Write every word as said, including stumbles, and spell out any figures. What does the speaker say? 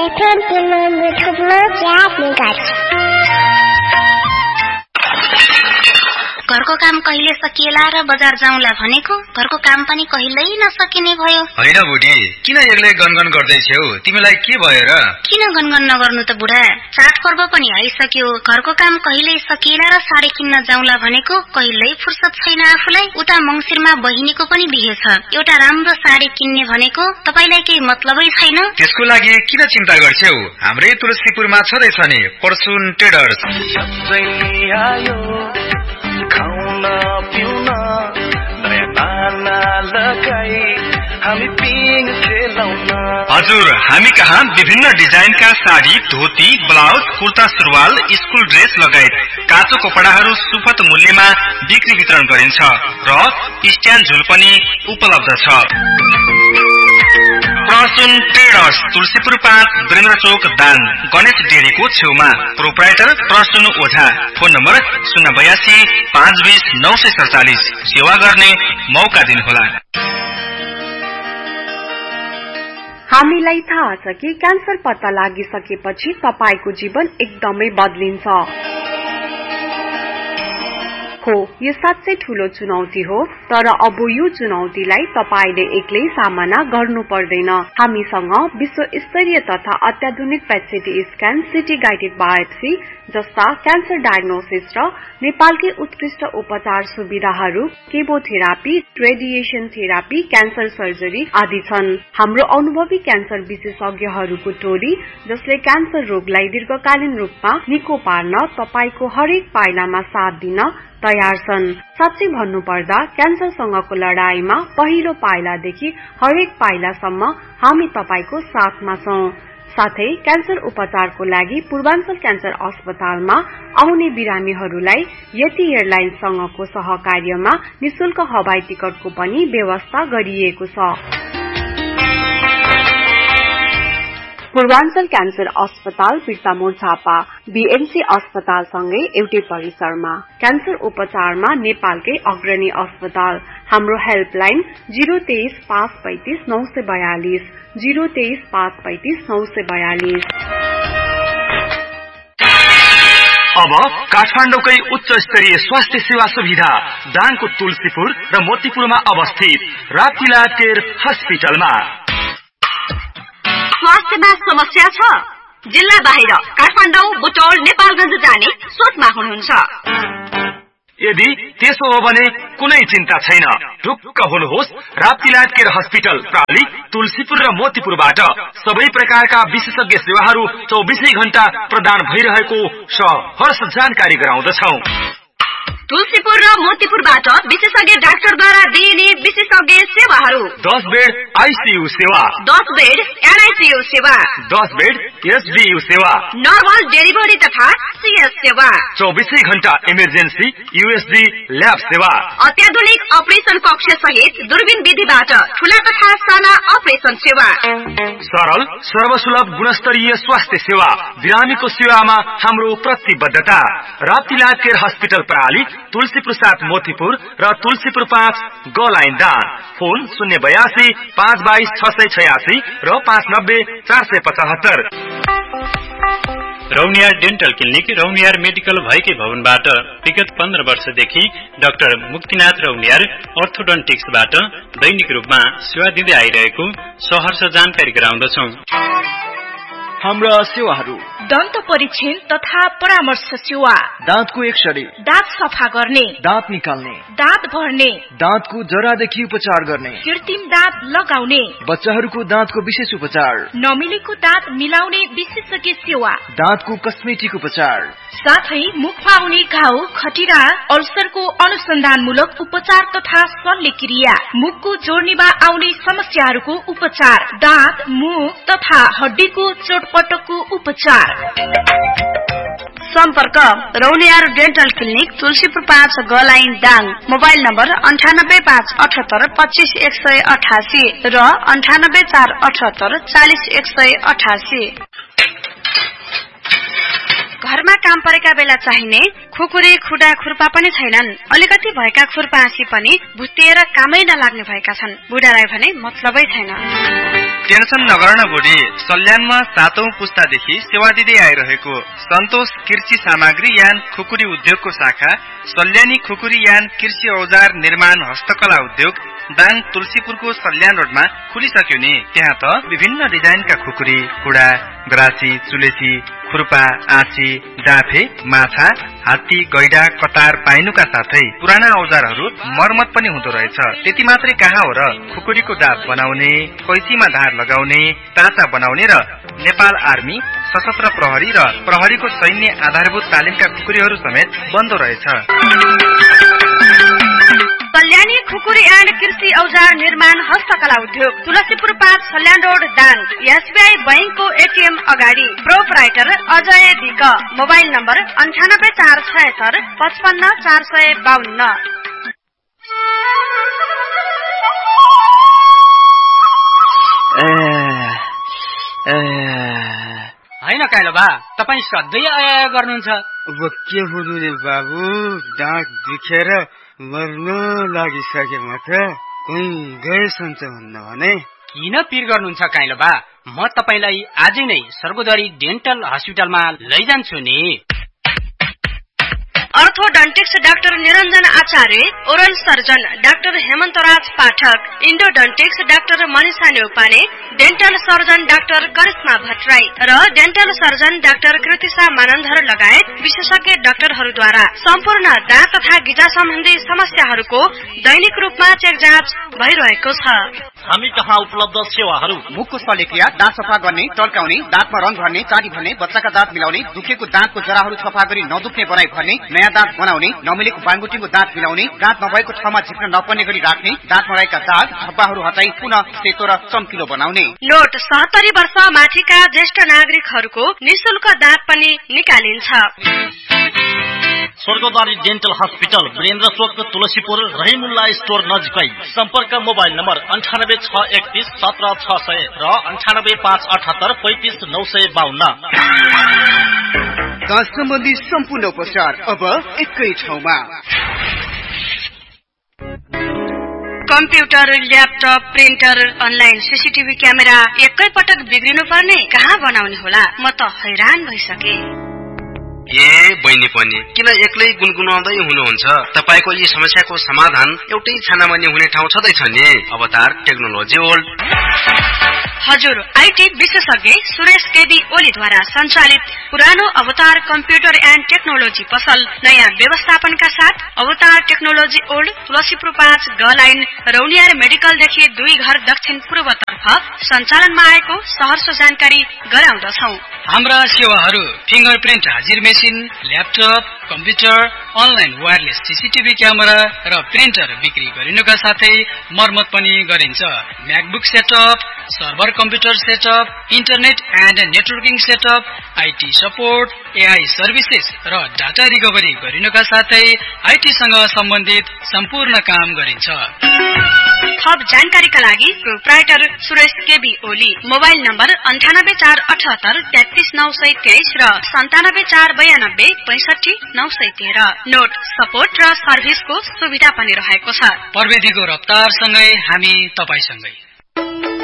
FM तिम्रो क्या गर्छ घरको काम कहिले सकिएला र बजार जाउँला भनेको घरको काम पनि कहिल्यै नसकिने भयो। हैन बुढी, किन एक्लै गनगन गर्दै छेउ? तिमीलाई के भयो र? किन गनगन नगर्नु त बुढा, चाड पर्व पनि आइसक्यो। घरको काम कहिल्यै सकिएला र साडी किन्न जाउँला भनेको कहिल्यै फुर्सद छैन आफूलाई। उता मंसिरमा बहिनीको पनि बिहे छ, एउटा राम्रो साडी किन्ने भनेको तपाईलाई केही मतलबै छैन? त्यसको लागि किन चिन्ता गर्छौ? हाम्रै तुलसीपुरमा छदैछ नि परसुन ट्रेडर्स। खाउना पिउना नयाँ नाना लगाई हामी पिङ खेलाउन। हजुर, हामी कहाँ विभिन्न डिजाइनका साडी, धोती, ब्लाउज, कुर्ता सुरुवाल, स्कुल ड्रेस लगायत काँचो कपडाहरू सुपथ मूल्यमा बिक्री वितरण गरिन्छ र स्ट्यान्ड झुल पनि उपलब्ध छ। प्रसुन ट्रेडर्स, तुलसीपुर पाँच, वीरेन्द्र चोक, दान, गणेश डेरीको छेउमा। प्रोप्राइटर प्रसुन ओझा। फोन नम्बर शून्य बयासी पाँच बीस नौ सय सडचालिस। सेवा गर्ने मौका दिनुहोला। हामीलाई थाहा छ कि क्यान्सर पत्ता लागिसकेपछि तपाईको जीवन एकदमै बदलिन्छ। हो, यो साँच्चै ठूलो चुनौती हो, तर अब यो चुनौतीलाई तपाईले एक्लै सामना गर्नु पर्दैन। हामीसँग विश्व स्तरीय तथा अत्याधुनिक पेट स्क्यान, सिटी गाइडेड बायोप्सी जस्ता क्यान्सर डायग्नोसिस र नेपालकै उत्कृष्ट उपचार सुविधाहरू, chemotherapy, radiation therapy, cancer surgery आदि छन्। हाम्रो अनुभवी क्यान्सर विशेषज्ञहरूको टोली जसले क्यान्सर रोगलाई दीर्घकालीन रूपमा निको पार्न तपाईको हरेक पाइलामा साथ दिन तयार छन्। साँच्चै भन्नुपर्दा क्यान्सरसँगको लडाईमा पहिलो पाइलादेखि हरेक पाइलासम्म हामी तपाईको साथमा छौं। साथै क्यान्सर उपचारको लागि पूर्वाञ्चल क्यान्सर अस्पतालमा आउने बिरामीहरूलाई यति एयरलाइन्ससँगको सहकार्यमा निशुल्क हवाई टिकटको पनि व्यवस्था गरिएको छ। पूर्वाञ्चल क्यान्सर अस्पताल बिर्तामोड झापा बीएमसी अस्पतालसँगै एउटै परिसरमा। क्यान्सर उपचारमा नेपालकै अग्रणी अस्पताल। हाम्रो हेल्पलाइन जीरो तेइस पाँच पैंतीस नौ सय बयालीस जीरो तेइस पाँच पैंतीस नौ सय बयालीस। अब काठमाडौँकै उच्च स्तरीय स्वास्थ्य सेवा सुविधा दाङको तुलसीपुर र मोतीपुरमा अवस्थित राप्तीलाल केयर हस्पिटलमा। स्वास्थ्यमा समस्या छ? जिल्ला बाहिर काठमाडौँ, बुटौल, नेपालगञ्ज जाने सोचमा हुनुहुन्छ? यदि त्यसो हो भने कुनै चिन्ता छैन। ढुक्क हुनुहोस्, राप्तीलाल केयर हस्पिटल प्राली तुलसीपुर र मोतीपुरबाट सबै प्रकारका विशेषज्ञ सेवाहरू चौबीसै घण्टा प्रदान भइरहेको सहर्ष जानकारी गराउँदछौ। तुलसीपुर र मोतीपुरबाट विशेषज्ञ डाक्टरद्वारा दिइने विशेषज्ञ सेवाहरू: दस बेड आईसीयू सेवा, दस बेड एनआईसीयू सेवा, दस बेड एसडीयू सेवा, नर्मल डेलिभरी तथा सीएस सेवा, चौबीसै घण्टा इमर्जेन्सी यूएसडी ल्याब सेवा, अत्याधुनिक अपरेसन कक्ष सहित दूरबीन विधिबाट ठूला तथा साना अपरेसन सेवा, सरल सर्वसुलभ गुणस्तरीय स्वास्थ्य सेवा। बिरामीको सेवामा हाम्रो प्रतिबद्धता। राप्तीलाल केयर हस्पिटल प्राली तुलसीपुर सात मोतीपुर र तुलसीपुर पाँच गलाइन दान। फोन शून्य बयासी पाँच बाइस छ सय छयासी र पाँच नब्बे चार सय पचहत्तर। Rauniyar dental clinic Rauniyar medical भएकै भवनबाट विगत पन्ध्र वर्षदेखि डाक्टर मुक्तिनाथ रौनियार अर्थोडन्टिक्सबाट दैनिक रूपमा सेवा दिँदै आइरहेको सहर्ष जानकारी गराउँदछौ। हाम्रा सेवाहरू: दन्त परीक्षण तथा परामर्श सेवा, दाँतको एक्सरे, दाँत सफा गर्ने, दाँत निकाल्ने, दाँत भर्ने, दाँतको जरादेखि उपचार गर्ने, कृत्रिम दाँत लगाउने, बच्चाहरूको दाँतको विशेष उपचार, नमिलेको दाँत मिलाउने विशेषज्ञ सेवा, दाँतको कस्मेटिक उपचार, साथै मुखमा आउने घाउ, खटिरा, अल्सरको अनुसन्धानमूलक उपचार तथा शल्यक्रिया, मुखको जोड्नीमा आउने समस्याहरूको उपचार, दाँत, मुख तथा हड्डीको चोटपटकको उपचार। सम्पर्क रौनियार डेन्टल क्लिनिक तुलसीपुर पाँच गलाइन दाङ। मोबाइल नम्बर अन्ठानब्बे पाँच अठहत्तर पच्चीस एक सय अठासी र अन्ठानब्बे चार अठहत्तर चालिस एक सय अठासी। घरमा काम परेका बेला चाहिने खुकुरी खुडा खुर्पा पनि छैनन्। अलिकति भएका खुर्पासी पनि भुत्तिएर कामै नलाग्ने भएका छन्। बुढालाई भने मतलबै छैन। टेन्सन नगर्न बुढी, सल्यानमा सातौं पुस्तादेखि सेवा दिँदै आइरहेको सन्तोष कृषि सामग्री यान खुकुरी उद्योगको शाखा सल्यानी खुकुरी यान कृषि औजार निर्माण हस्तकला उद्योग दाङ तुलसीपुरको सल्यान रोडमा खुलिसक्यो नि। त्यहाँ त विभिन्न डिजाइनका खुकुरी, कुडा, ग्रासी, चुलेसी, खुर्पा, आँची, डाँफे, माछा, हात्ती, गैडा, कतार पाइनुका साथै पुराना औजारहरू मर्मत पनि हुँदो रहेछ। त्यति मात्रै कहाँ हो र, खुकुरीको डाब बनाउने, कैचीमा धार लगाउने, ताँचा बनाउने र नेपाल आर्मी, सशस्त्र प्रहरी र प्रहरीको सैन्य आधारभूत तालिमका खुकुरीहरू समेत बन्दो रहेछ। सल्यानी खुकुरी एन्ड कृषि औजार निर्माण हस्तकला उद्योग तुलसीपुर पाँच सल्यान रोड दाङ एसबीआई बैंकको एटीएम अगाडि प्रोपराइटर अजय दिक मोबाइल नम्बर अन्ठानब्बे चार छयत्तर पचपन्न चार सय बाहन्न। होइन काइलो बा, तपाईँ सधैँ आया गर्नुहुन्छ? अब के हुनु रे बाबु, दाँत दुखेर मर्न लागिसके म त। कहीँ गए सन्च भन्न भने। किन पिर गर्नुहुन्छ काइलो बा? म तपाईलाई आजै नै सर्गोदरी डेन्टल हस्पिटलमा लैजान्छु नि। अर्थोडन्टिक्स डाक्टर निरञ्जन आचार्य, ओरल सर्जन डाक्टर हेमन्तराज पाठक, इन्डोडन्टिक्स doctor Manisha Neupane, dental surgeon doctor Karishma Bhattarai र dental surgeon doctor Kritisha Manandhar लगायत विशेषज्ञ डाक्टरहरूद्वारा सम्पूर्ण दाँत तथा गिजा सम्बन्धी समस्याहरूको दैनिक रूपमा चेक जाँच भइरहेको छ। हामी कहाँ उपलब्ध सेवाहरू: मुखको शल्यक्रिया, दाँत सफा गर्ने, टल्काउने, दाँतमा रङ भर्ने, चाँडी भर्ने, बच्चाका दाँत मिलाउने, दुखेको दाँतको जराहरू सफा गरी नदुख्ने बनाई भर्ने, नयाँ दाँत बनाउने, नमिलेको बाङबुटीको दाँत मिलाउने, दाँत नभएको ठाउँमा झिक्न नपर्ने गरी राख्ने, दाँतमा रहेका दाग धब्बाहरू हटाई पुनः सेतो र चम्किलो बनाउने। नोट सत्तरी वर्ष माथिका ज्येष्ठ नागरिकहरूको निशुल्क दाँत पनि निकालिन्छ। स्वर्गदारी डेन्टल हस्पिटल, वीरेन्द्र चोक, तुलसीपुर, रहिमुल्ला स्टोर नजिकै। सम्पर्क मोबाइल नम्बर अन्ठानब्बे छ एकतीस सत्र छ सय र अन्ठानब्बे पाँच अठहत्तर पैंतिस नौ सय बाहन्न। दाँत सम्बन्धी सम्पूर्ण उपचार अब एकै ठाउँमा। Computer, laptop, printer, online CCTV camera एकै पटक बिग्रिनु पर्ने, कहाँ बनाउने होला? म त हैरान भइसके। ए बहिनी पनि किन एक्लै गुनगुनाउँदै हुनुहुन्छ? तपाईको यी समस्याको समाधान एउटै छानामा नि हुने ठाउँ छँदैछ नि, अवतार टेक्नोलोजी वर्ल्ड। हजुर, आईटी विशेषज्ञ सुरेश केबी ओलीद्वारा सञ्चालित पुरानो अवतार कम्प्युटर एन्ड टेक्नोलोजी पसल नयाँ व्यवस्थापनका साथ अवतार टेक्नोलोजी ओल्ड तुलसीपुर पाँच ग लाइन रौनियार मेडिकलदेखि दुई घर दक्षिण पूर्वतर्फ सञ्चालनमा आएको सहर्ष जानकारी गराउँदछौ। हाम्रा सेवाहरू फिंगरप्रिन्ट हाजिर machine, laptop, computer, online wireless CCTV camera र प्रिन्टर बिक्री गरिनुका साथै मर्मत पनि गरिन्छ। MacBook setup, server computer setup, internet and networking setup, IT support, AI services र डाटा रिकभरी गरिनुका साथै आईटीसँग सम्बन्धित सम्पूर्ण काम गरिन्छ। थप जानकारीका लागि proprietor Suresh KB Oli, mobile number अन्ठानब्बे चार अठहत्तर तेत्तीस नौ सय तेइस र सन्तानब्बे चार बयानब्बे पैंसठी नौ सय तेह्र। नोट सपोर्ट र सर्भिसको सुविधा पनि रहेको छ। प्रविधिको रफ्तारसँगै हामी तपाईसँगै।